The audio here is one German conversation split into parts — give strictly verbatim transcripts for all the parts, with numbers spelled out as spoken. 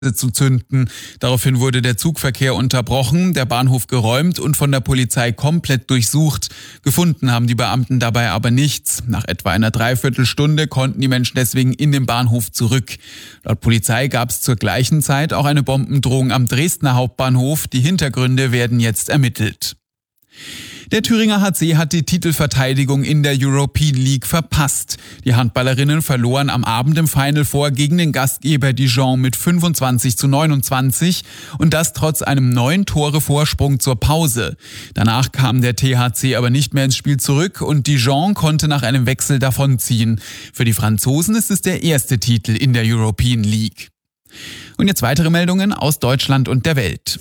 zu zünden. Daraufhin wurde der Zugverkehr unterbrochen, der Bahnhof geräumt und von der Polizei komplett durchsucht. Gefunden haben die Beamten dabei aber nichts. Nach etwa einer Dreiviertelstunde konnten die Menschen deswegen in den Bahnhof zurück. Laut Polizei gab es zur gleichen Zeit auch eine Bombendrohung am Dresdner Hauptbahnhof. Die Hintergründe werden jetzt ermittelt. Der Thüringer H C hat die Titelverteidigung in der European League verpasst. Die Handballerinnen verloren am Abend im Final Four gegen den Gastgeber Dijon mit fünfundzwanzig zu neunundzwanzig und das trotz einem neun Tore Vorsprung zur Pause. Danach kam der T H C aber nicht mehr ins Spiel zurück und Dijon konnte nach einem Wechsel davonziehen. Für die Franzosen ist es der erste Titel in der European League. Und jetzt weitere Meldungen aus Deutschland und der Welt.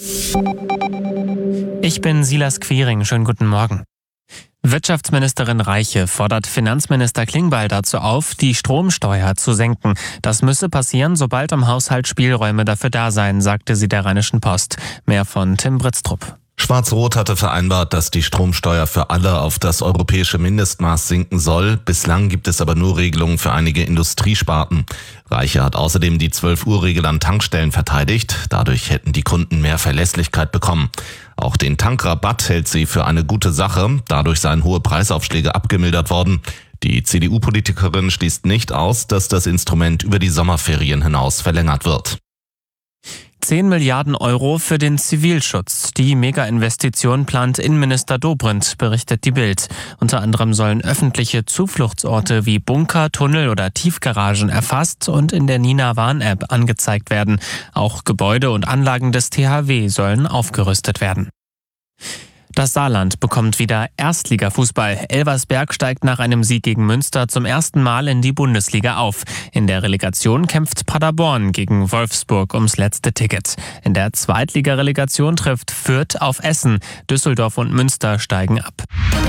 Ich bin Silas Quiring. Schönen guten Morgen. Wirtschaftsministerin Reiche fordert Finanzminister Klingbeil dazu auf, die Stromsteuer zu senken. Das müsse passieren, sobald im Haushalt Spielräume dafür da seien, sagte sie der Rheinischen Post. Mehr von Tim Britztrup. Schwarz-Rot hatte vereinbart, dass die Stromsteuer für alle auf das europäische Mindestmaß sinken soll. Bislang gibt es aber nur Regelungen für einige Industriesparten. Reiche hat außerdem die zwölf Uhr Regel an Tankstellen verteidigt. Dadurch hätten die Kunden mehr Verlässlichkeit bekommen. Auch den Tankrabatt hält sie für eine gute Sache. Dadurch seien hohe Preisaufschläge abgemildert worden. Die C D U-Politikerin schließt nicht aus, dass das Instrument über die Sommerferien hinaus verlängert wird. zehn Milliarden Euro für den Zivilschutz. Die Mega-Investition plant Innenminister Dobrindt, berichtet die Bild. Unter anderem sollen öffentliche Zufluchtsorte wie Bunker, Tunnel oder Tiefgaragen erfasst und in der Nina-Warn-App angezeigt werden. Auch Gebäude und Anlagen des T H W sollen aufgerüstet werden. Das Saarland bekommt wieder Erstligafußball. Elversberg steigt nach einem Sieg gegen Münster zum ersten Mal in die Bundesliga auf. In der Relegation kämpft Paderborn gegen Wolfsburg ums letzte Ticket. In der Zweitliga-Relegation trifft Fürth auf Essen. Düsseldorf und Münster steigen ab.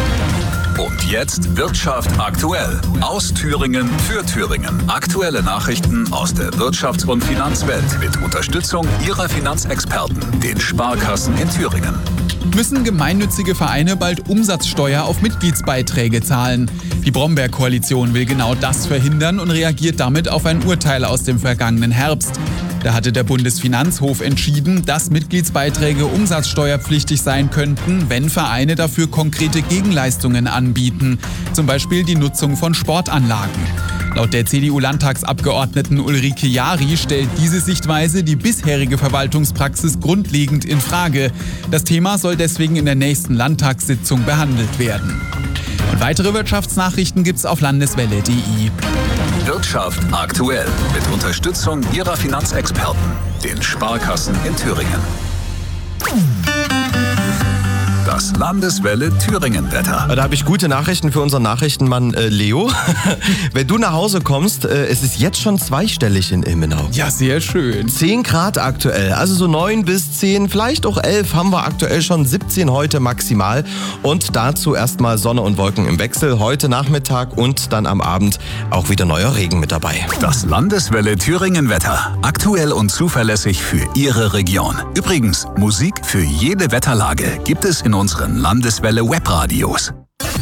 Und jetzt Wirtschaft aktuell. Aus Thüringen für Thüringen. Aktuelle Nachrichten aus der Wirtschafts- und Finanzwelt mit Unterstützung Ihrer Finanzexperten, den Sparkassen in Thüringen. Müssen gemeinnützige Vereine bald Umsatzsteuer auf Mitgliedsbeiträge zahlen? Die Bromberg-Koalition will genau das verhindern und reagiert damit auf ein Urteil aus dem vergangenen Herbst. Da hatte der Bundesfinanzhof entschieden, dass Mitgliedsbeiträge umsatzsteuerpflichtig sein könnten, wenn Vereine dafür konkrete Gegenleistungen anbieten, zum Beispiel die Nutzung von Sportanlagen. Laut der C D U-Landtagsabgeordneten Ulrike Jari stellt diese Sichtweise die bisherige Verwaltungspraxis grundlegend in Frage. Das Thema soll deswegen in der nächsten Landtagssitzung behandelt werden. Und weitere Wirtschaftsnachrichten gibt's auf landeswelle punkt de. Wirtschaft aktuell mit Unterstützung Ihrer Finanzexperten, den Sparkassen in Thüringen. Das Landeswelle Thüringen-Wetter. Da habe ich gute Nachrichten für unseren Nachrichtenmann äh, Leo. Wenn du nach Hause kommst, äh, es ist jetzt schon zweistellig in Ilmenau. Ja, sehr schön. zehn Grad aktuell, also so neun bis zehn, vielleicht auch elf haben wir aktuell schon, siebzehn heute maximal. Und dazu erstmal Sonne und Wolken im Wechsel, heute Nachmittag und dann am Abend auch wieder neuer Regen mit dabei. Das Landeswelle Thüringen-Wetter. Aktuell und zuverlässig für Ihre Region. Übrigens, Musik für jede Wetterlage gibt es in unseren Landeswelle Webradios.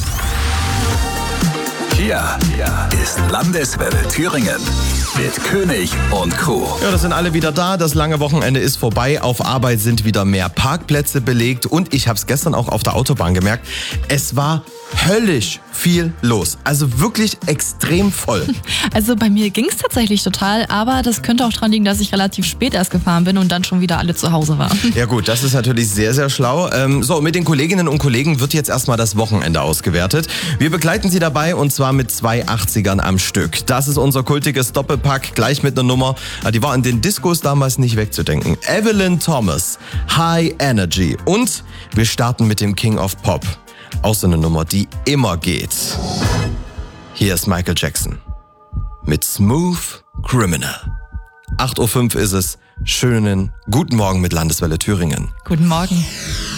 Hier ist Landeswelle Thüringen mit König und Co. Ja, das sind alle wieder da. Das lange Wochenende ist vorbei. Auf Arbeit sind wieder mehr Parkplätze belegt. Und ich habe es gestern auch auf der Autobahn gemerkt. Es war höllisch viel los. Also wirklich extrem voll. Also bei mir ging es tatsächlich total, aber das könnte auch daran liegen, dass ich relativ spät erst gefahren bin und dann schon wieder alle zu Hause waren. Ja gut, das ist natürlich sehr, sehr schlau. Ähm, so, mit den Kolleginnen und Kollegen wird jetzt erstmal das Wochenende ausgewertet. Wir begleiten Sie dabei und zwar mit zwei achtzigern am Stück. Das ist unser kultiges Doppelpack, gleich mit einer Nummer. Die war in den Discos damals nicht wegzudenken. Evelyn Thomas, High Energy. Und wir starten mit dem King of Pop. Auch so eine Nummer, die immer geht. Hier ist Michael Jackson mit Smooth Criminal. acht Uhr fünf ist es. Schönen guten Morgen mit Landeswelle Thüringen. Guten Morgen.